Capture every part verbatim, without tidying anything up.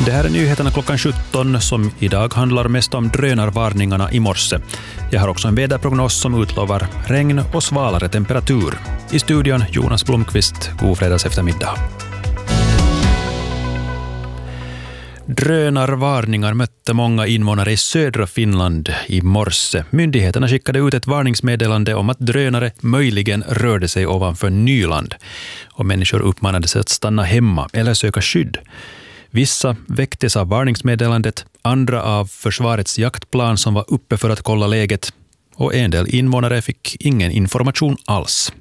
Det här är nyheterna klockan sjutton som idag handlar mest om drönarvarningarna i morse. Jag har också en väderprognos som utlovar regn och svalare temperatur. I studion Jonas Blomqvist, god fredags eftermiddag. Drönarvarningar mötte många invånare i södra Finland i morse. Myndigheterna skickade ut ett varningsmeddelande om att drönare möjligen rörde sig ovanför Nyland. Och människor uppmanades att stanna hemma eller söka skydd. Vissa väcktes av varningsmeddelandet, andra av försvarets jaktplan som var uppe för att kolla läget. Och en del invånare fick ingen information alls.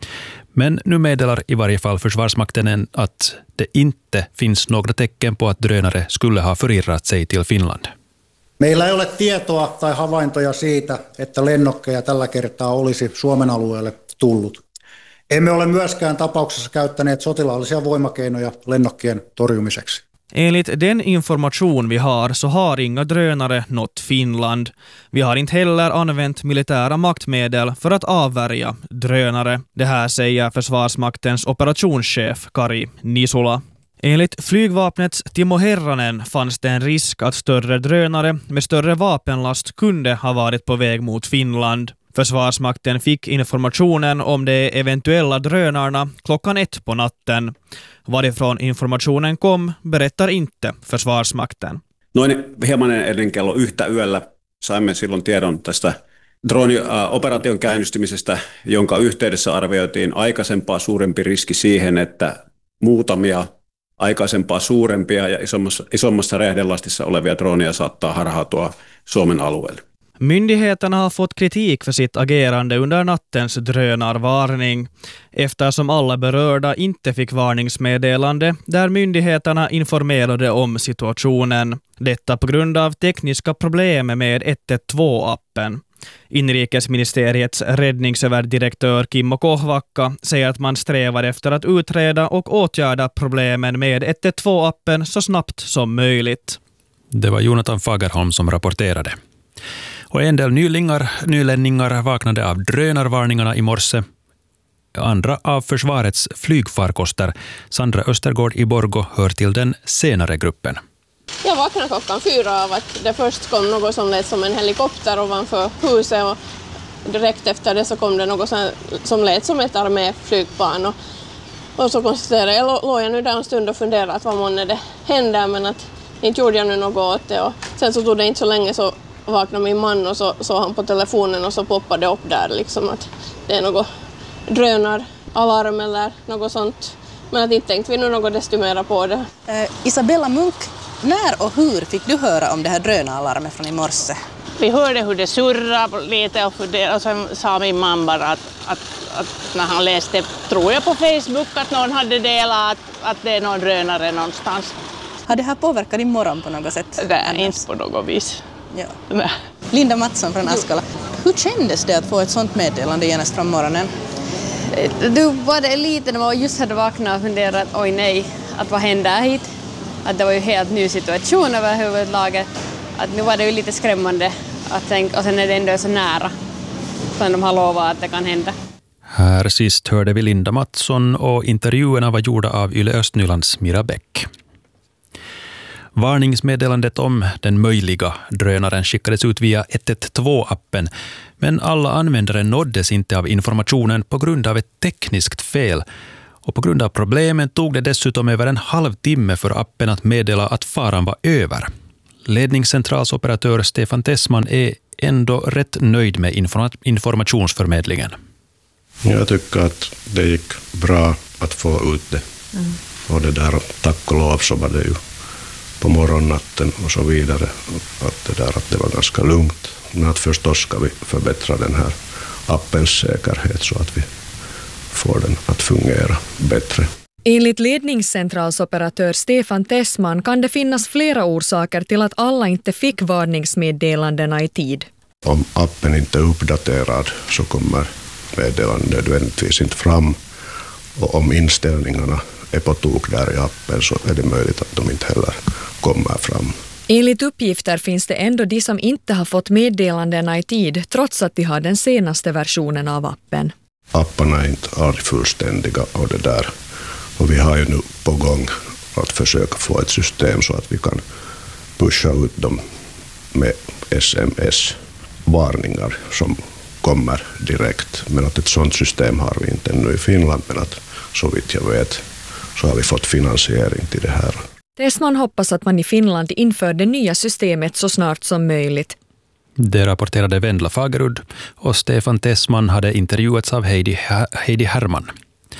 Men nu meddelar i varje fall Försvarsmakten att det inte finns några tecken på att drönare skulle ha förirrat sig till Finland. Meillä ei ole tietoa tai havaintoja siitä, että lennokkeja tällä kertaa olisi Suomen alueelle tullut. Emme ole myöskään tapauksessa käyttäneet sotilaallisia voimakeinoja lennokkien torjumiseksi. Enligt den information vi har så har inga drönare nått Finland. Vi har inte heller använt militära maktmedel för att avvärja drönare. Det här säger Försvarsmaktens operationschef Kari Nisula. Enligt flygvapnets Timo Herranen fanns det en risk att större drönare med större vapenlast kunde ha varit på väg mot Finland. Försvarsmakten fick informationen om de eventuella drönarna klockan ett på natten. Varifrån informationen kom berättar inte Försvarsmakten. Noin hieman ennen kello yhtä yöllä saimme silloin tiedon tästä droonioperaation käynnistymisestä, jonka yhteydessä arvioitiin aikaisempaa suurempi riski siihen, että muutamia aikaisempaa suurempia ja isommassa, isommassa räjähdelastissa olevia droonia saattaa harhautua Suomen alueelle. Myndigheterna har fått kritik för sitt agerande under nattens drönarvarning eftersom alla berörda inte fick varningsmeddelande där myndigheterna informerade om situationen. Detta på grund av tekniska problem med ett ett två-appen. Inrikesministeriets räddningsöverdirektör Kimmo Kohvakka säger att man strävar efter att utreda och åtgärda problemen med ett ett två-appen så snabbt som möjligt. Det var Jonathan Fagerholm som rapporterade. Och en del nylingar, nylänningar vaknade av drönarvarningarna i morse. Andra av försvarets flygfarkoster. Sandra Östergård i Borgå hör till den senare gruppen. Jag vaknade klockan fyra av att det först kom något som lät som en helikopter ovanför huset och direkt efter det så kom det något som lät som ett arméflygplan. Och, och så konstaterade jag, låg jag nu där en stund och funderade att vad månne det hände, men att inte gjorde jag nu något åt det. Och sen så tog det inte så länge så vaknade min man och så såg han på telefonen och så poppade det upp där liksom att det är något drönaralarm eller något sånt. Men att inte tänkte vi nu något desto mera på det. Uh, Isabella Munk, när och hur fick du höra om det här drönaralarmet från i morse? Vi hörde hur det surrade lite och, det, och sen sa min man bara att, att, att när han läste, tror jag på Facebook, att någon hade delat att, att det är någon drönare någonstans. Har det här påverkat din morgon på något sätt? Nej, inte på något vis. Ja. Nej. Linda Mattsson från Askala. Hur kändes det att få ett sånt meddelande genast från morgonen? Du var det lite när man just hade vaknat och funderat att oj nej, att vad händer hit? Att det var ju helt ny situation överhuvudtaget. Att nu var det ju lite skrämmande att tänka, och sen är det ändå så nära. Sen de har lovat att det kan hända. Här sist hörde vi Linda Mattsson och intervjuerna var gjorda av Yle Östnylands Mira Bäck. Varningsmeddelandet om den möjliga drönaren skickades ut via ett ett två-appen, men alla användare nåddes inte av informationen på grund av ett tekniskt fel. Och på grund av problemen tog det dessutom över en halvtimme för appen att meddela att faran var över. Ledningscentralsoperatör Stefan Tessman är ändå rätt nöjd med informa- informationsförmedlingen. Jag tycker att det gick bra att få ut det. Mm. Och det där, tack och lov, så var det ju på morgonnatten och så vidare. Att det, där, att det var ganska lugnt. Men att förstås ska vi förbättra den här appens säkerhet så att vi får den att fungera bättre. Enligt ledningscentralsoperatör Stefan Tessman kan det finnas flera orsaker till att alla inte fick varningsmeddelandena i tid. Om appen inte är uppdaterad så kommer meddelanden nödvändigtvis inte fram. Och om inställningarna är på tok där i appen så är det möjligt att de inte heller kommer fram. Enligt uppgifter finns det ändå de som inte har fått meddelandena i tid trots att de har den senaste versionen av appen. Apparna är inte alltid fullständiga och det där. Och vi har ju nu på gång att försöka få ett system så att vi kan pusha ut dem med sms-varningar som kommer direkt. Men att ett sådant system har vi inte ännu i Finland, men att så vitt jag vet så har vi fått finansiering till det här. Tessman hoppas att man i Finland inför det nya systemet så snart som möjligt. Det rapporterade Vendla Fagerud och Stefan Tessman hade intervjuats av Heidi, Heidi Herman.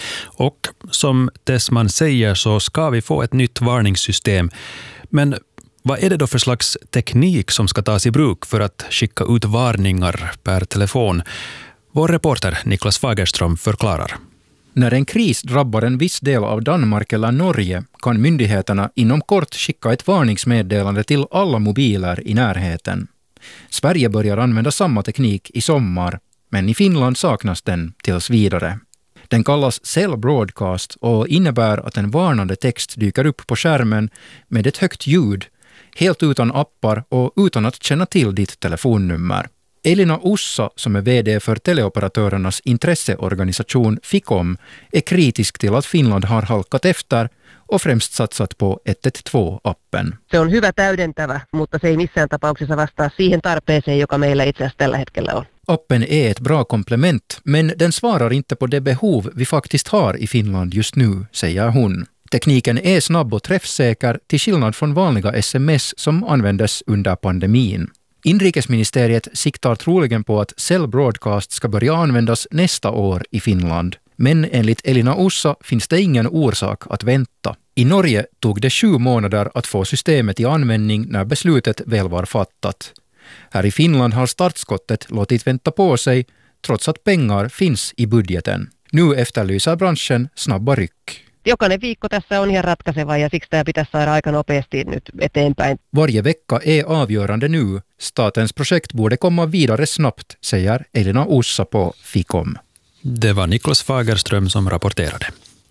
Och som Tessman säger så ska vi få ett nytt varningssystem. Men vad är det då för slags teknik som ska tas i bruk för att skicka ut varningar per telefon? Vår reporter Niklas Fagerström förklarar. När en kris drabbar en viss del av Danmark eller Norge kan myndigheterna inom kort skicka ett varningsmeddelande till alla mobiler i närheten. Sverige börjar använda samma teknik i sommar, men i Finland saknas den tills vidare. Den kallas Cell Broadcast och innebär att en varnande text dyker upp på skärmen med ett högt ljud, helt utan appar och utan att känna till ditt telefonnummer. Elina Ussa, som är vd för teleoperatörernas intresseorganisation Ficom, är kritisk till att Finland har halkat efter och främst satsat på ett ett två-appen. Se on hyvä täydentävä, mutta se ei missään tapauksessa vastaa siihen tarpeeseen, joka meillä itse asiassa tällä hetkellä on. Appen är ett bra komplement, men den svarar inte på det behov vi faktiskt har i Finland just nu, säger hon. Tekniken är snabb och träffsäker till skillnad från vanliga sms som användes under pandemin. Inrikesministeriet siktar troligen på att Cell Broadcast ska börja användas nästa år i Finland. Men enligt Elina Ussa finns det ingen orsak att vänta. I Norge tog det sju månader att få systemet i användning när beslutet väl var fattat. Här i Finland har startskottet låtit vänta på sig trots att pengar finns i budgeten. Nu efterlyser branschen snabba ryck. Jokainen viikko tässä on ihan ratkaiseva ja siksi tämä pitäisi saada aika nopeasti nyt eteenpäin. Varje vecka är avgörande nu. Statens projekt borde komma vidare snabbt, säger Elina Ussa på Ficom. Det var Niklas Fagerström som rapporterade.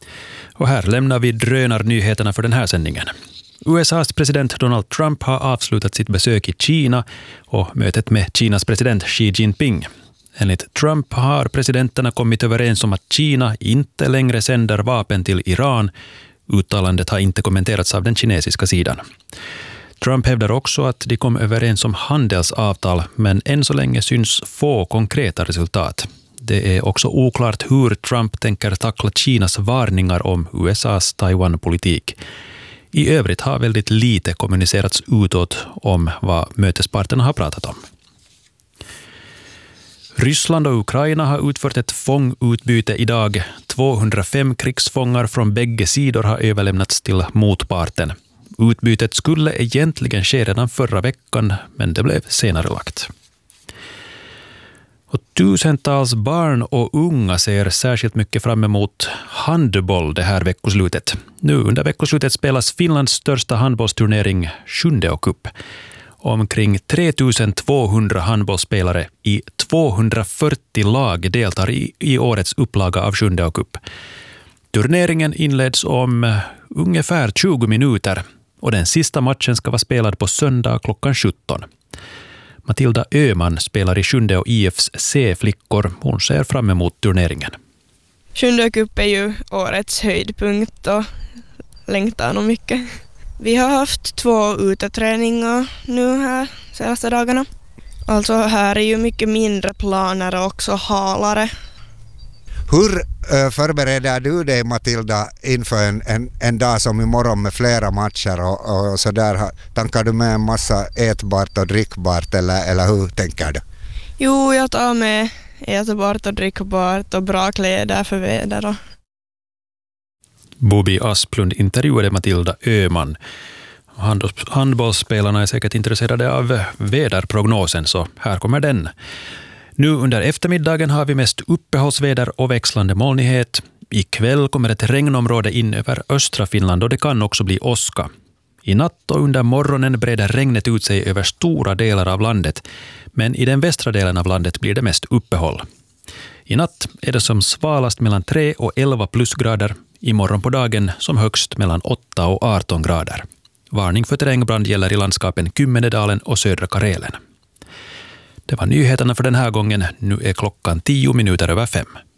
Och här lämnar vi drönarnyheterna för den här sändningen. U S A:s president Donald Trump har avslutat sitt besök i Kina och mötet med Kinas president Xi Jinping. Enligt Trump har presidenterna kommit överens om att Kina inte längre sänder vapen till Iran. Uttalandet har inte kommenterats av den kinesiska sidan. Trump hävdar också att de kom överens om handelsavtal, men än så länge syns få konkreta resultat. Det är också oklart hur Trump tänker tackla Kinas varningar om U S A:s Taiwan-politik. I övrigt har väldigt lite kommunicerats utåt om vad mötesparterna har pratat om. Ryssland och Ukraina har utfört ett fångutbyte idag. tvåhundrafem krigsfångar från bägge sidor har överlämnats till motparten. Utbytet skulle egentligen ske redan förra veckan, men det blev senare lagt. Och tusentals barn och unga ser särskilt mycket fram emot handboll det här veckoslutet. Nu under veckoslutet spelas Finlands största handbollsturnering Sjundeå Cup. Omkring tre tusen tvåhundra handbollsspelare i tvåhundrafyrtio lag deltar i, i årets upplaga av Sjundeå Cup. Turneringen inleds om ungefär tjugo minuter och den sista matchen ska vara spelad på söndag klockan sjutton. Matilda Öman spelar i Sjundeå I F:s C-flickor. Hon ser fram emot turneringen. Sjundeå Cup är ju årets höjdpunkt och längtar nog mycket. Vi har haft två uteträningar nu här senaste dagarna. Alltså här är ju mycket mindre planer och också halare. Hur förbereder du dig, Matilda, inför en, en, en dag som imorgon med flera matcher och, och så där? Tankar du med en massa ätbart och drickbart eller, eller hur tänker du? Jo, jag tar med ätbart och drickbart och bra kläder för väder. Och... Bobby Asplund intervjuade Matilda Öman. Handbollsspelarna är säkert intresserade av väderprognosen, så här kommer den. Nu under eftermiddagen har vi mest uppehållsväder och växlande molnighet. Ikväll kommer ett regnområde in över östra Finland och det kan också bli åska. I natt och under morgonen breder regnet ut sig över stora delar av landet, men i den västra delen av landet blir det mest uppehåll. I natt är det som svalast mellan tre och elva plusgrader, imorgon på dagen som högst mellan åtta och arton grader. Varning för terrängbrand gäller i landskapen Kymmenedalen och södra Karelen. Det var nyheterna för den här gången. Nu är klockan tio minuter över fem.